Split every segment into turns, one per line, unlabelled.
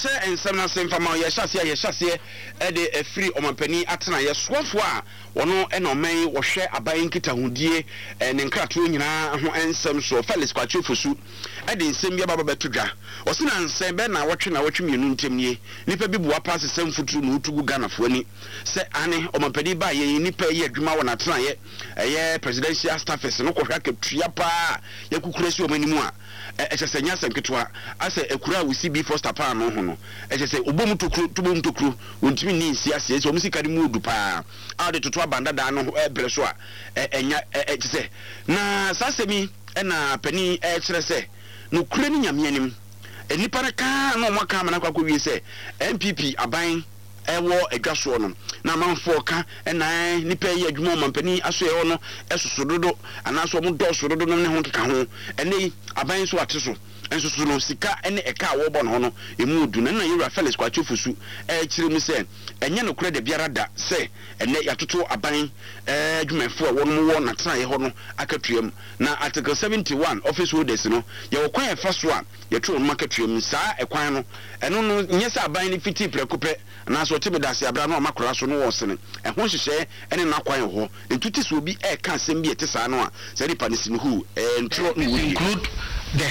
yɛnhyɛ nsɛm no ase mfama yɛhyɛseɛ ɛde afiri ɔmampani atena yɛsoafo a wɔno ɛna ɔman wɔhwɛ aban nkitahodie ne nkratoɔ nyinaa ho nsɛm so Felix Kwatwe Fosu ɛde nsɛm bi aba bɛto dwa ɔse na nsɛm bɛ na wɔtwe mmienu ntɛm nie nipa bi bua pa sesɛm futuru na utugu Ghanafoɔ ani sɛ ane ɔmampani ba yɛ nipa yɛ adwuma wɔ natena yɛ ɛyɛ presidential staffers no kɔhwɛ akatua pa yɛkukura si ɔmani mu a ɛkyɛ sɛ nya asɛm ketewa asɛ akura a wosi bi foster pa no ho no ɛkyɛ sɛ obom tokuro wontimi ni nsi ase sɛ ɔmo sika de mu odu pa a de toto abanda da no ɛbrɛ so a ɛnya ɛkyɛ sɛ na saa sɛmi ɛna pani ɛkyerɛ sɛ no kure ni nyame anim nipa ne ka na ɔmo aka amana kwakɔ wie sɛ MPP aban ɛwɔ adwasoɔ no na manfoɔ ka ɛna nipa yi adwuma ɔmampani aso ɛwɔ no ɛsoso dodo anaasɛ ɔmo dɔɔso dodo no ne ho keka ho ɛne aban so ate so ensusu no sika ene eka wo bɔ no no emu odu na yewura Felix Kwatwe Fosu kyerɛ mu sɛ enye no kure de biara da sɛ ene yatoto aban adwumafo a wɔn wɔ na tena ye hɔ no akatuam na article 71 office holders no ye wɔkwan ɛfa so a yɛtwe wɔn akatuam saa ɛkwan no ɛno no nyɛ sɛ aban ne fiti prɛkopɛ na so tebe dase abra no amakora so no wɔ sene ɛho hyehyɛ ene na kwan hɔ ntuti so obi ɛka asɛm bi ɛte saa no a sɛ nipa ne sinhu ntro no
include the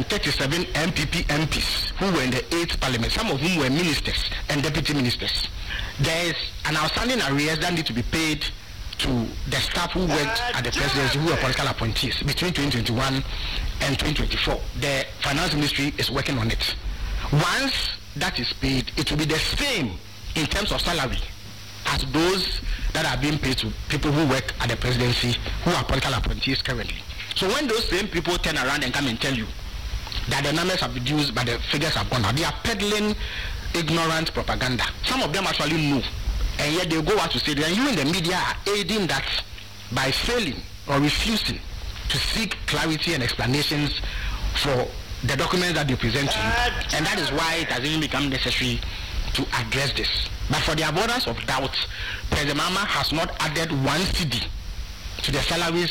137 MPP MPs who were in the 8th Parliament, some of whom were ministers and deputy ministers. There is an outstanding arrears that need to be paid to the staff who worked at the presidency, who were political appointees between 2021 and 2024. The finance ministry is working on it. Once that is paid, it will be the same in terms of salary as those that are being paid to people who work at the presidency, who are political appointees currently. So when those same people turn around and come and tell you that the numbers have reduced but the figures have gone up, they are peddling ignorant propaganda. Some of them actually know, and yet they go out to say that you in the media are aiding that by failing or refusing to seek clarity and explanations for the documents that they present to you. And that is why it has even become necessary to address this. But for the avoidance of doubt, President Mahama has not added one CD to the salaries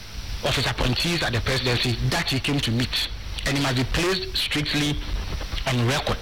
of his appointees at the presidency that he came to meet, and he must be placed strictly on record.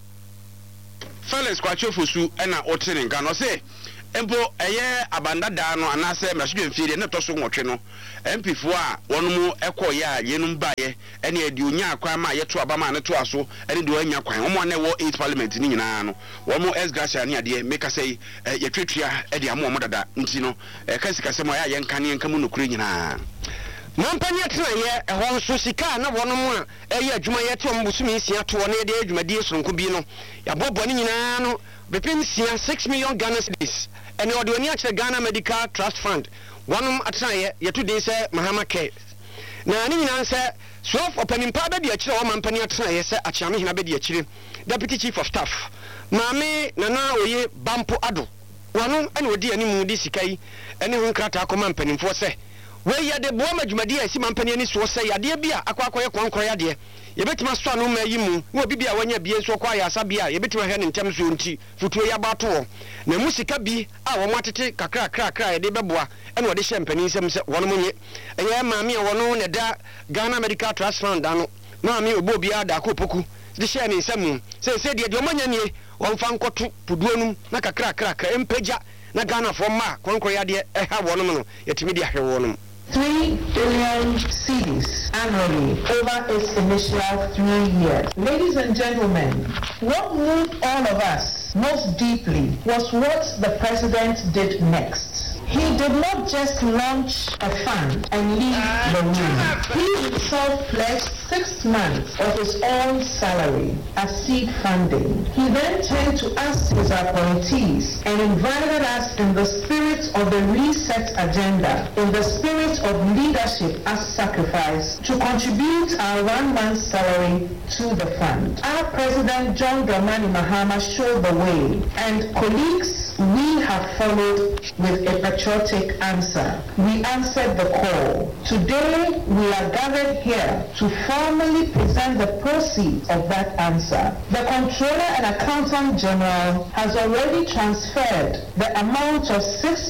Felix Kwatwe Fosu ena otene Ghana say empo eye abanda da no anase mrasudwe mfie ne toso nwotwe no MPfo a wonumu ekoye a yenum baye ene edi onya akwan ma yeto abama ne to aso ene de onya kwan omo na wo 8th Parliament ni nyina no womo esgracia ne ade make say yetwetwia ede amo omo dada nti no kasika semo ya yenkane nkamu nokure nyina Mampani atena ye ehon so sika na wonom a eye adwuma ye te ombusumi nsia to ne de adwumadie sonko bi no ya bobɔ ne nyina no bepem sia 6 million Ghana cedis ene ode oni akere Ghana Medical Trust Fund wonom atena ye to de se Mahama Care na ne nyina se so of opanimpa be de akere wo mampani atena ye se achiame hina be de akere Deputy Chief of Staff Maame Nana Oye Bampo Ado wonom ene odi animu di sika yi ene ho nkrata akoma mpanimfo se we ya de boa madwumadi a si mampani ani so se yade bia akwakoye kwankoro yade yebetima so anu ma yimu wo bibia wanya bie so kwa ya sabia yebetima hwe ne ntem so nti futuo ya bato na musika bi a wo matete kakra yade beboa ene wode hye mpani nsem se wono munye eye maami a wono ne da Ghana Medical Trust Fund ano maami obo bia da akopoku de hye ne nsem se de omanya nie wonfa nkoto puduonum na kakra empeja na Ghana for ma kwankoro yade ha wono no yetimi de ahwe wono
3 billion cedis annually over its initial 3 years. Ladies and gentlemen, what moved all of us most deeply was what the president did next. He did not just launch a fund and leave the room. He himself pledged 6 months of his own salary as seed funding. He then turned to us, his appointees, and invited us in the spirit of the reset agenda, in the spirit of leadership as sacrifice, to contribute our 1 month's salary to the fund. Our President John Dramani Mahama showed the way, and colleagues, we have followed with a patriotic answer. We answered the call. Today, we are gathered here to formally present the proceeds of that answer. The Comptroller and Accountant General has already transferred the amount of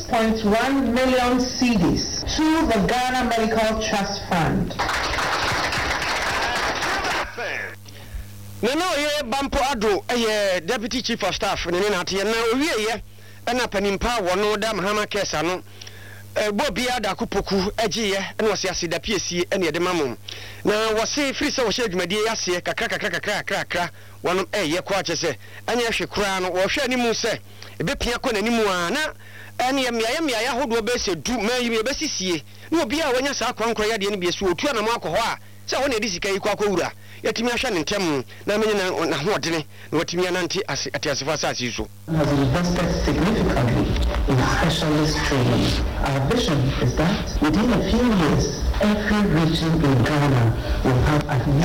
6.1 million cedis to the Ghana Medical Trust Fund.
na oye bampo ado deputy chief of staff ne na ate na owie ye na panimpa wono da mahama kesa no bobia da kopoku agiye na wose asida piesie na ye de mamom na wose free se wo hye adwumadie yase kakra wono ye kwa chese anya hwe kura no wo hwe animu se ebepia kɔ n'animu a na ene miaya hodo be se du ma yi be sisie na obi a wonya saa kwankwa ya de ne bi so otu na mo akɔ hɔ a se wo na edi sika yi kwa wura yatimi ahwa ne ntem na menye na hoɔdene na watimi anante atiasefo asase so
has invested significantly in specialist training. Our vision is that within a few years every region in Ghana will have at